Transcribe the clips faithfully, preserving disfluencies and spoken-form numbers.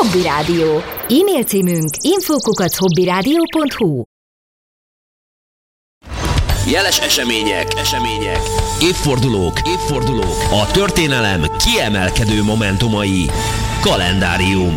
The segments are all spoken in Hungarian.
Hobby Rádió. E-mail címünk info kukac hobbyradio pont hu. Jeles események, események, évfordulók, évfordulók, a történelem kiemelkedő momentumai. Kalendárium.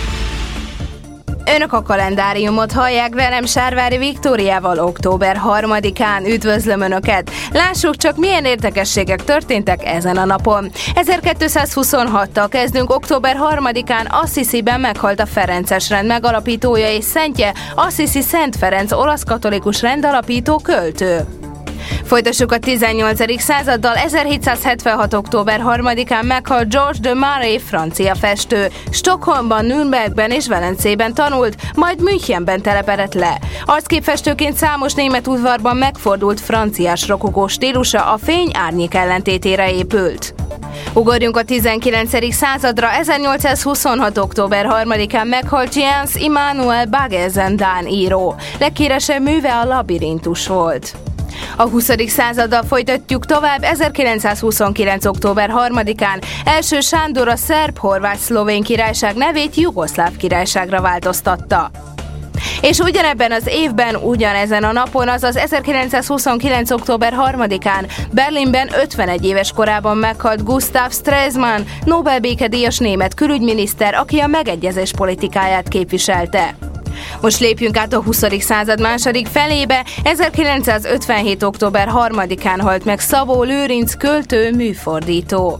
Önök a kalendáriumot hallják, velem Sárvári Viktóriával október harmadikán. Üdvözlöm Önöket! Lássuk csak, milyen érdekességek történtek ezen a napon. ezerkétszázhuszonhattal kezdünk. Október harmadikán Assisiben meghalt a ferences rend megalapítója és szentje, Assisi Szent Ferenc olasz katolikus rendalapító költő. Folytassuk a tizennyolcadik századdal. ezerhétszázhetvenhat. október harmadikán meghalt Georges de Marais, francia festő. Stockholmban, Nürnbergben és Velencében tanult, majd Münchenben telepedett le. Arcképfestőként számos német udvarban megfordult franciás rokokó stílusa a fény-árnyék ellentétére épült. Ugorjunk a tizenkilencedik századra. ezernyolcszázhuszonhat. október harmadikán meghalt Jens Immanuel Baggesen, dán író. Leghíresebb műve a Labirintus volt. A huszadik századdal folytatjuk tovább. ezerkilencszázhuszonkilenc. október harmadikán első Sándor a szerb-horvát-szlovén királyság nevét Jugoszláv királyságra változtatta. És ugyanebben az évben, ugyanezen a napon, azaz ezerkilencszázhuszonkilenc. október harmadikán Berlinben ötvenegy éves korában meghalt Gustav Stresemann, Nobel békedíjas német külügyminiszter, aki a megegyezés politikáját képviselte. Most lépjünk át a huszadik század második felébe. ezerkilencszázötvenhét. október harmadikán halt meg Szabó Lőrinc, költő, műfordító.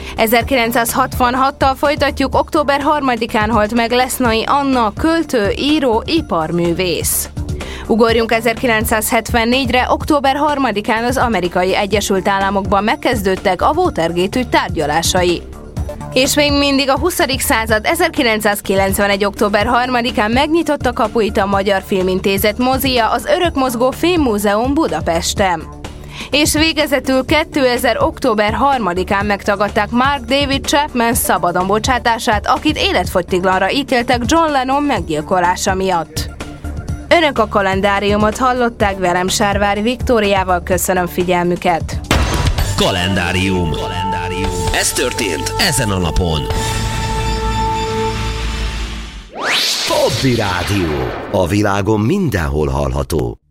ezerkilencszázhatvanhattal folytatjuk. október harmadikán halt meg Lesznai Anna, költő, író, iparművész. Ugorjunk ezerkilencszázhetvennégyre. október harmadikán az Amerikai Egyesült Államokban megkezdődtek a Watergate ügy tárgyalásai. És még mindig a huszadik század. ezerkilencszázkilencvenegy. október harmadikán megnyitotta kapuit a Magyar Filmintézet mozija, az Örökmozgó Filmmúzeum Budapesten. És végezetül kétezer. október harmadikán megtagadták Mark David Chapman szabadon bocsátását, akit életfogytiglanra ítéltek John Lennon meggyilkolása miatt. Önök a kalendáriumot hallották, velem Sárvári Viktóriával. Köszönöm figyelmüket! Kalendárium. Kalendárium. Ez történt ezen a napon. Hobby Rádió. A világon mindenhol hallható.